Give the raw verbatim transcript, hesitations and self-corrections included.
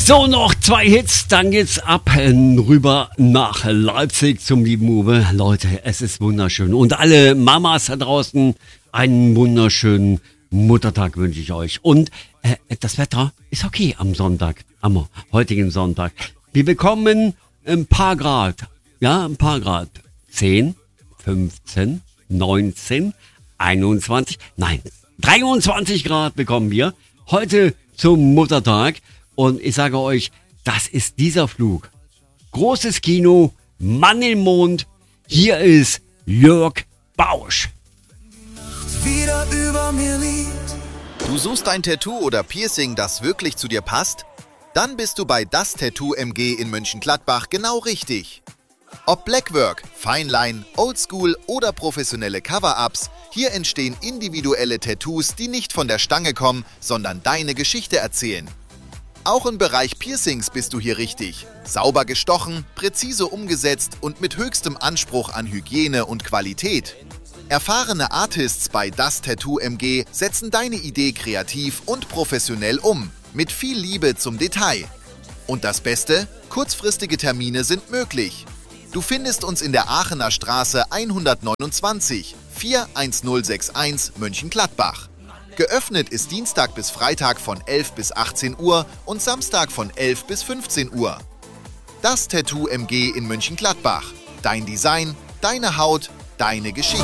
So, noch zwei Hits, dann geht's ab äh, rüber nach Leipzig zum lieben Uwe. Leute, es ist wunderschön. Und alle Mamas da draußen, einen wunderschönen Muttertag wünsche ich euch. Und äh, das Wetter ist okay am Sonntag, am heutigen Sonntag. Wir bekommen ein paar Grad, ja, ein paar Grad. zehn, fünfzehn, neunzehn, einundzwanzig, nein, dreiundzwanzig Grad bekommen wir heute zum Muttertag. Und ich sage euch, das ist dieser Flug. Großes Kino, Mann im Mond. Hier ist Jörg Bausch. Wieder über mir liegt. Du suchst ein Tattoo oder Piercing, das wirklich zu dir passt? Dann bist du bei Das Tattoo M G in Mönchengladbach genau richtig. Ob Blackwork, Fineline, Oldschool oder professionelle Cover-Ups, hier entstehen individuelle Tattoos, die nicht von der Stange kommen, sondern deine Geschichte erzählen. Auch im Bereich Piercings bist du hier richtig. Sauber gestochen, präzise umgesetzt und mit höchstem Anspruch an Hygiene und Qualität. Erfahrene Artists bei Das Tattoo M G setzen deine Idee kreativ und professionell um, mit viel Liebe zum Detail. Und das Beste? Kurzfristige Termine sind möglich. Du findest uns in der Aachener Straße hundertneunundzwanzig, vier eins null sechs eins Mönchengladbach. Geöffnet ist Dienstag bis Freitag von elf bis achtzehn Uhr und Samstag von elf bis fünfzehn Uhr. Das Tattoo M G in Mönchengladbach. Dein Design, deine Haut, deine Geschichte.